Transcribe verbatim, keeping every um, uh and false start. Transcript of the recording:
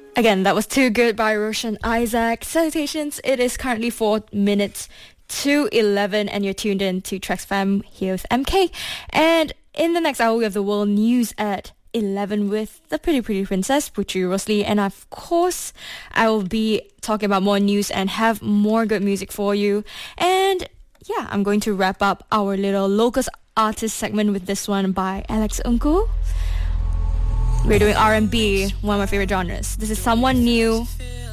Again, that was Too Good by Roshan Isaac. Salutations, it is currently four minutes to eleven and you're tuned in to Trax F M here with M K. And in the next hour we have the world news at eleven with the Pretty Pretty Princess, Putri Rosli. And of course, I will be talking about more news and have more good music for you. And yeah, I'm going to wrap up our little Locals Artist segment with this one by Alex Unku. We're doing R and B, one of my favorite genres. This is Someone New